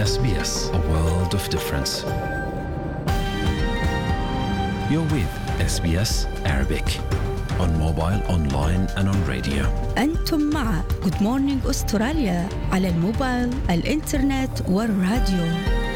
SBS, a world of difference. You're with SBS Arabic on mobile, online and on radio. أنتم مع Good Morning أستراليا على الموبايل، الإنترنت والراديو.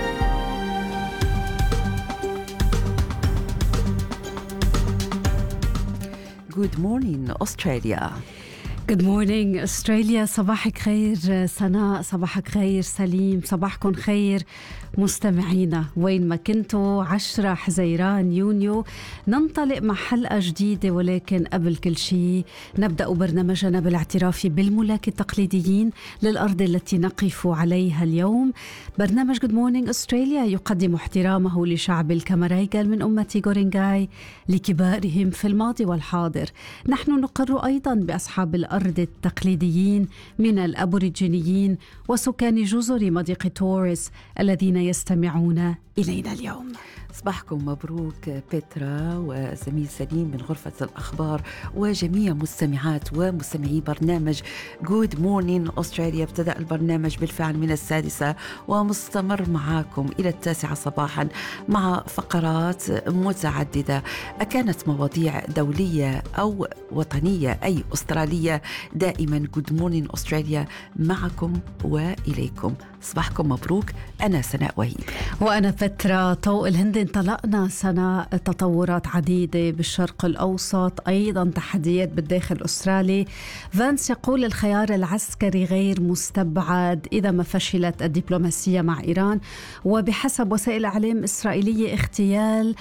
Good morning Australia. Good morning أستراليا. صباحك خير سناء، صباحك خير سليم، صباحكم خير مستمعينا وين ما كنتوا. 10 حزيران يونيو ننطلق مع حلقة جديدة، ولكن قبل كل شيء نبدأ برنامجنا بالاعتراف بالملاك التقليديين للأرض التي نقف عليها اليوم. برنامج Good Morning أستراليا يقدم احترامه لشعب الكامارايغال من أمة غورينغاي لكبارهم في الماضي والحاضر. نحن نقر أيضا بأصحاب الأرض التقليديين من الأبوريجينيين وسكان جزر مضيق توريس الذين يستمعون إلينا اليوم. صباحكم مبروك بيترا وزميل سليم من غرفة الأخبار وجميع مستمعات ومستمعي برنامج Good Morning أستراليا. ابتدأ البرنامج بالفعل من 6 ومستمر معاكم إلى 9 صباحا مع فقرات متعددة. أكانت مواضيع دولية أو وطنية أي أسترالية، دائما Good Morning أستراليا معكم وإليكم. صباحكم مبروك. أنا سناء وهيب وأنا بترا طوق الهند. انطلقنا سنة تطورات عديدة بالشرق الأوسط، أيضا تحديات بالداخل الأسترالي. فانس يقول الخيار العسكري غير مستبعد إذا ما فشلت الدبلوماسية مع إيران. وبحسب وسائل إعلام إسرائيلية اغتيال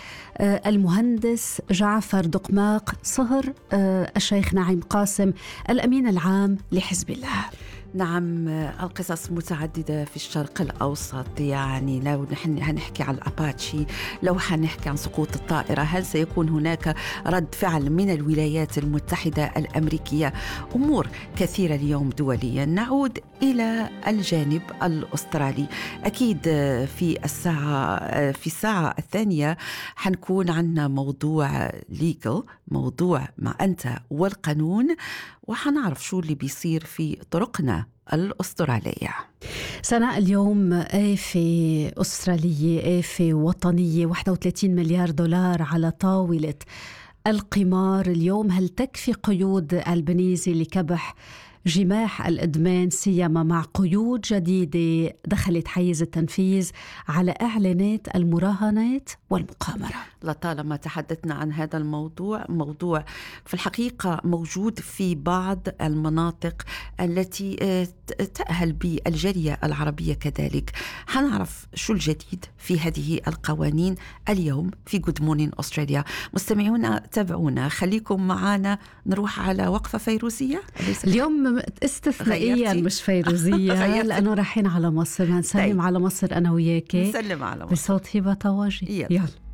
المهندس جعفر دقماق صهر الشيخ نعيم قاسم الأمين العام لحزب الله. نعم، القصص متعددة في الشرق الأوسط. يعني لو نحن هنحكي عن الأباتشي، لو هنحكي عن سقوط الطائرة، هل سيكون هناك رد فعل من الولايات المتحدة الأمريكية؟ أمور كثيرة اليوم دوليا. نعود إلى الجانب الأسترالي. أكيد في الساعة الثانية حنكون عنا موضوع legal، موضوع مع أنت والقانون، وحنعرف شو اللي بيصير في طرقنا الأسترالية. سنة اليوم آفة أسترالية، آفة وطنية، 31 مليار دولار على طاولة القمار اليوم. هل تكفي قيود البنيزي لكبح جماح الإدمان، سيما مع قيود جديدة دخلت حيز التنفيذ على إعلانات المراهنات والمقامرة؟ لطالما تحدثنا عن هذا الموضوع، موضوع في الحقيقة موجود في بعض المناطق التي تأهل بالجالية العربية كذلك. حنعرف شو الجديد في هذه القوانين اليوم في Good Morning أستراليا. مستمعونا تابعونا، خليكم معنا. نروح على وقفة فيروزية اليوم استثنائيا، مش فيروزية لأنه رايحين على مصر. هنسلم على مصر أنا وياكي، نسلم على مصر بصوت هبة طواجي. يلا.